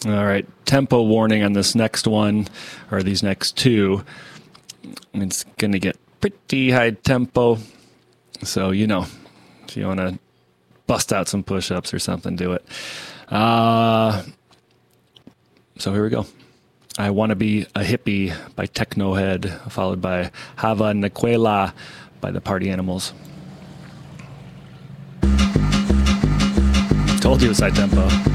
All right, tempo warning on this next one, or these next two. It's going to get pretty high tempo. So, if you want to bust out some push-ups or something, do it. So here we go. I Want to Be a Hippie by Technohead, followed by Hava Naquela by the Party Animals. Told you it was high tempo.